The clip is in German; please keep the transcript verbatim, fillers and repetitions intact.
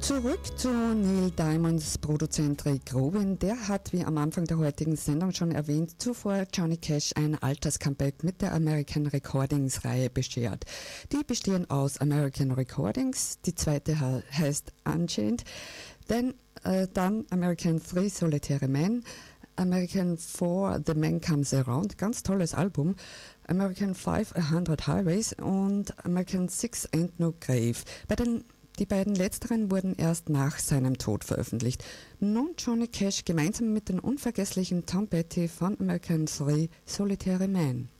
Zurück zu Neil Diamonds Produzent Rick Rubin. Der hat, wie am Anfang der heutigen Sendung schon erwähnt, zuvor Johnny Cash ein Alters-Comeback mit der American Recordings-Reihe beschert. Die bestehen aus American Recordings, die zweite heißt Unchained, then, äh, dann American Three Solitary Men, American Four The Man Comes Around, ganz tolles Album, American Five A Hundred Highways und American Six Ain't No Grave. Bei den Die beiden letzteren wurden erst nach seinem Tod veröffentlicht. Nun Johnny Cash gemeinsam mit den unvergesslichen Tom Petty von American Three Solitary Men.